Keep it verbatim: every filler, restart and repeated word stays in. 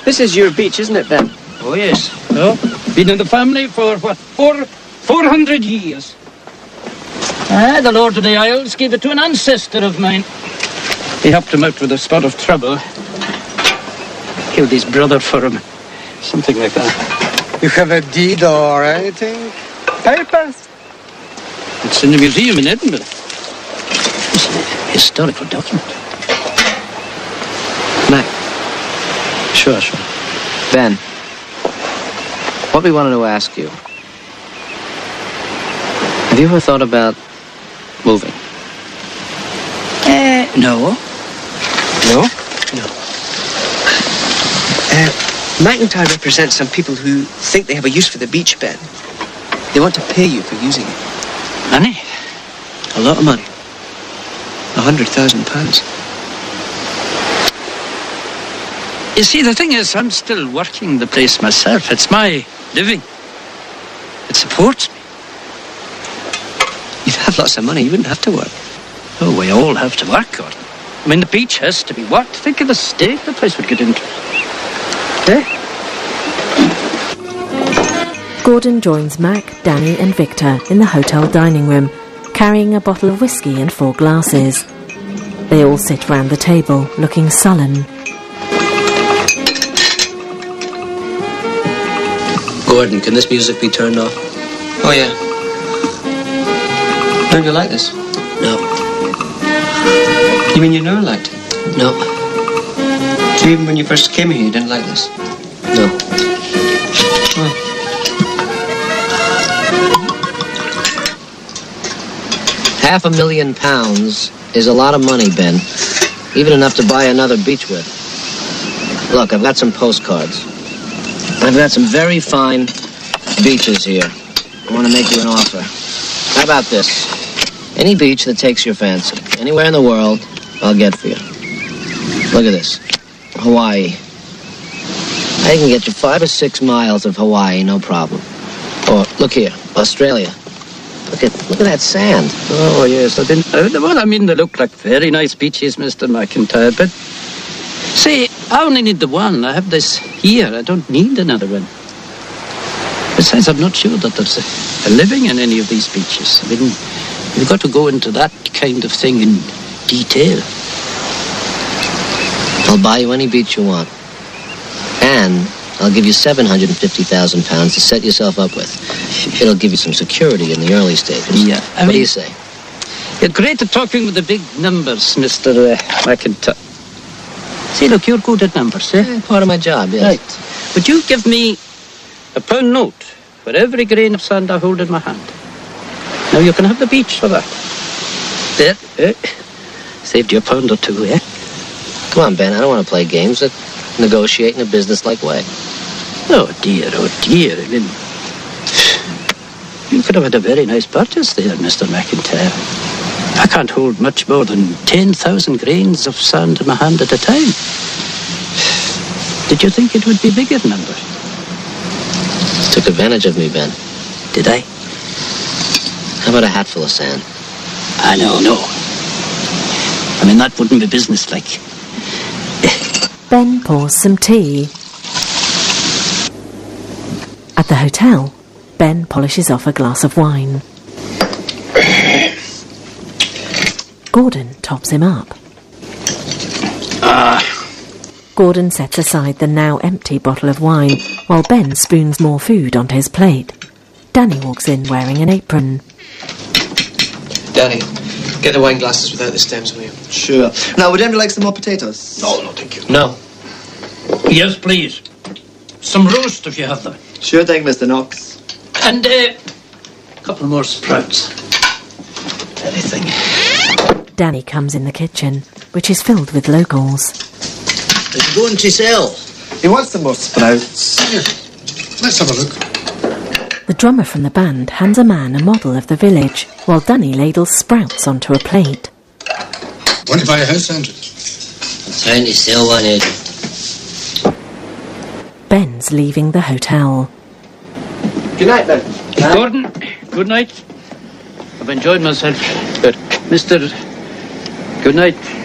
This is your beach, isn't it, Ben? Oh, yes. Oh, been in the family for, what, four, four hundred years. Ah, the Lord of the Isles gave it to an ancestor of mine. He helped him out with a spot of trouble. Killed his brother for him. Something like that. You have a deed or anything? Papers? It's in the museum in Edinburgh. It's a historical document. Mac. Sure, sure. Ben, what we wanted to ask you. Have you ever thought about moving? Uh, no. No? No. Uh, McIntyre represents some people who think they have a use for the beach, Ben. They want to pay you for using it. Money? A lot of money. A hundred thousand pounds. You see, the thing is, I'm still working the place myself. It's my living. It supports me. You'd have lots of money. You wouldn't have to work. Oh, we all have to work, Gordon. I mean, the beach has to be worked. Think of the state the place would get into. Eh? Gordon joins Mac, Danny and Victor in the hotel dining room, carrying a bottle of whiskey and four glasses. They all sit round the table, looking sullen. Gordon, can this music be turned off? Oh, yeah. Don't you like this? No. You mean you never liked it? No. So even when you first came here, you didn't like this? No. Oh. Half a million pounds is a lot of money, Ben. Even enough to buy another beach with. Look, I've got some postcards. I've got some very fine beaches here. I want to make you an offer. How about this? Any beach that takes your fancy, anywhere in the world, I'll get for you. Look at this. Hawaii. I can get you five or six miles of Hawaii, no problem. Or, look here, Australia. Look at look at that sand. Oh, yes. I've been, uh, well, I mean, they look like very nice beaches, Mister McIntyre, but... See, I only need the one. I have this here. I don't need another one. Besides, I'm not sure that there's a, a living in any of these beaches. I mean, you've got to go into that kind of thing in detail. I'll buy you any beach you want. And I'll give you seven hundred fifty thousand pounds to set yourself up with. It'll give you some security in the early stages. Yeah. I what mean, do you say? You're great at talking with the big numbers, Mister Uh, McIntyre. See, look, you're good at numbers, eh? Yeah, part of my job, yes. Right. Would you give me a pound note for every grain of sand I hold in my hand? Now you can have the beach for that. There, eh? Saved you a pound or two, eh? Come on, Ben, I don't want to play games. Let's negotiate in a business-like way. Oh, dear, oh, dear. I mean, you could have had a very nice purchase there, Mister McIntyre. I can't hold much more than ten thousand grains of sand in my hand at a time. Did you think it would be bigger number? Took advantage of me, Ben. Did I? How about a hatful of sand? I know, no. I mean, that wouldn't be businesslike. Ben pours some tea. At the hotel, Ben polishes off a glass of wine. Gordon tops him up. Ah. Gordon sets aside the now empty bottle of wine, while Ben spoons more food onto his plate. Danny walks in wearing an apron. Danny, get the wine glasses without the stems, will you? Sure. Now, would anybody like some more potatoes? No, no, thank you. No. Yes, please. Some roast if you have them. Sure thing, Mister Knox. And uh, a couple more sprouts. Anything. Danny comes in the kitchen, which is filled with locals. Are you going to sell? He wants some more sprouts. Here, let's have a look. The drummer from the band hands a man a model of the village, while Danny ladles sprouts onto a plate. Want to buy a house, Andrew? Trying to sell one, Ed. Ben's leaving the hotel. Good night, Ben. Gordon, good night. I've enjoyed myself. But, Mister Good night.